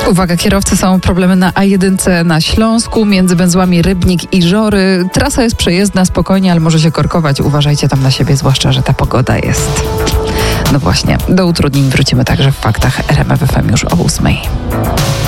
Uwaga, kierowcy, są problemy na A1 na Śląsku, między węzłami Rybnik i Żory. Trasa jest przejezdna, spokojnie, ale może się korkować. Uważajcie tam na siebie, zwłaszcza, że ta pogoda jest. No właśnie, do utrudnień wrócimy także w faktach RMF FM już o 8:00.